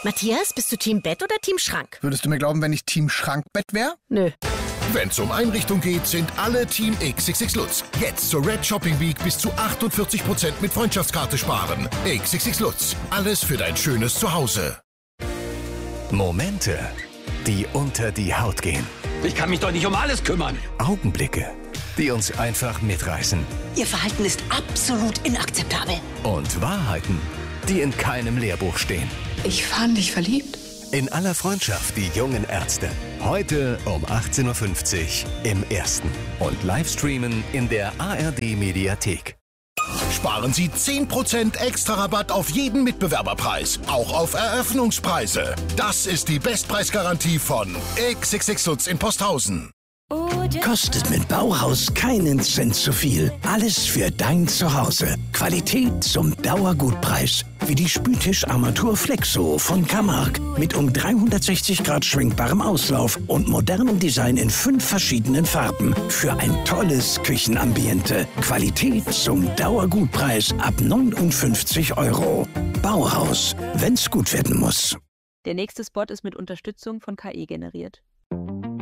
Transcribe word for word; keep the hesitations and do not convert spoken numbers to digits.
Matthias, bist du Team Bett oder Team Schrank? Würdest du mir glauben, wenn ich Team Schrankbett wäre? Nö. Wenn's um Einrichtung geht, sind alle Team X X X Lutz. Jetzt zur Red Shopping Week bis zu achtundvierzig Prozent mit Freundschaftskarte sparen. X X X Lutz. Alles für dein schönes Zuhause. Momente, die unter die Haut gehen. Ich kann mich doch nicht um alles kümmern. Augenblicke, die uns einfach mitreißen. Ihr Verhalten ist absolut inakzeptabel. Und Wahrheiten, die in keinem Lehrbuch stehen. Ich fand dich verliebt. In aller Freundschaft, die jungen Ärzte. Heute um achtzehn Uhr fünfzig im Ersten. Und Livestreamen in der A R D-Mediathek. Sparen Sie zehn Prozent extra Rabatt auf jeden Mitbewerberpreis. Auch auf Eröffnungspreise. Das ist die Bestpreisgarantie von X X X Lutz in Posthausen. Kostet mit Bauhaus keinen Cent zu viel. Alles für dein Zuhause. Qualität zum Dauergutpreis. Wie die Spültischarmatur Flexo von Camargue. Mit um dreihundertsechzig Grad schwenkbarem Auslauf und modernem Design in fünf verschiedenen Farben. Für ein tolles Küchenambiente. Qualität zum Dauergutpreis ab neunundfünfzig Euro. Bauhaus, wenn's gut werden muss. Der nächste Spot ist mit Unterstützung von K I generiert.